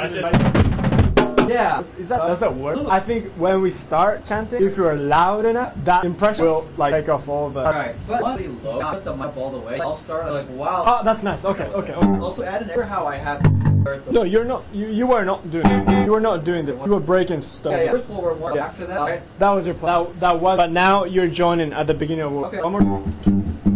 Yeah, does that work? I think when we start chanting, if you're loud enough, that impression will like take off all the. Alright, but I'll be low. I'll put the mic all the way. I'll start like wow. Oh, that's nice. Okay. Also add an error how I have. No, you're not. You were not doing it. You were not doing that. You were breaking stuff. Yeah. First we'll reward after that. Right? That was your plan. That was. But now you're joining at the beginning of. Okay. One more.